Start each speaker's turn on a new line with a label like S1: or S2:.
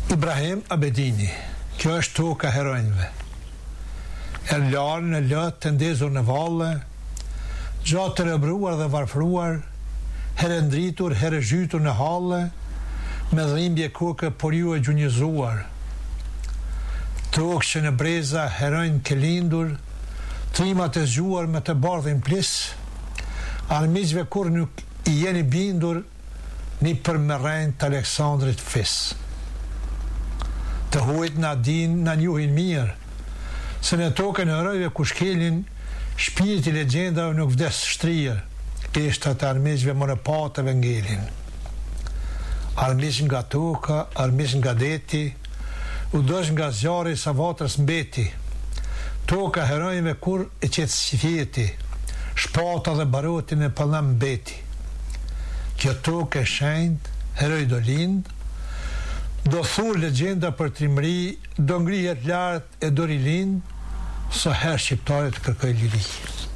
S1: Ibrahim Abedini, kjo është toka heronjve. E larë në lëtë të ndezur në valle, gjatë të rëbruar dhe varfruar, herë ndritur, herë zhytur në halle, me dhimbje kokë por ju e gjunjëzuar. Tokë që në breza heronjë ke lindur, trimat e zgjuar me të bardhin plis, armiqve kur nuk i jeni bindur, një përmeren të Aleksandrit Fis. Të huajt na din, na njohin mirë, se në tokën e herojve ku shkelin, shpirti legjendave nuk vdes shtrirë, ishte të armiqve monopatëve ngelin. Armiq nga toka, armiq nga deti, u dosh nga zjarri sa vatrës mbeti. Toka herojve kur e qetë si fjeti, shpata dhe barotin e pëllam mbeti. Kjo tokë e shenjt, heroj do lind, do thur legjenda për trimëri, do ngrihet lart e do rilind, sa herë shqiptarit kërkoj liri.